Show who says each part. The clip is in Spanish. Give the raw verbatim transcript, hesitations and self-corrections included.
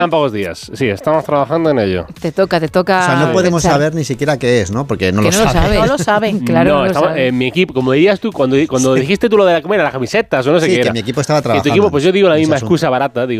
Speaker 1: Quedan pocos días. Sí, estamos trabajando en ello.
Speaker 2: Te toca, te toca.
Speaker 3: O sea, no podemos
Speaker 2: pensar.
Speaker 3: saber ni siquiera qué es, ¿no? Porque no
Speaker 2: Que
Speaker 3: lo
Speaker 2: no lo
Speaker 3: sabe.
Speaker 2: sabe.
Speaker 4: No lo saben.
Speaker 2: Claro,
Speaker 1: no,
Speaker 2: no lo
Speaker 1: estamos,
Speaker 2: sabe.
Speaker 1: en mi equipo, como dirías tú, cuando, cuando
Speaker 3: Sí.
Speaker 1: dijiste tú lo de la, ¿cómo era? Las camisetas o no sé
Speaker 3: Sí,
Speaker 1: qué
Speaker 3: que
Speaker 1: era.
Speaker 3: mi equipo estaba
Speaker 1: Y tu
Speaker 3: trabajando.
Speaker 1: equipo, pues yo digo la
Speaker 3: en ese
Speaker 1: misma
Speaker 3: asunto.
Speaker 1: excusa barata. Digo,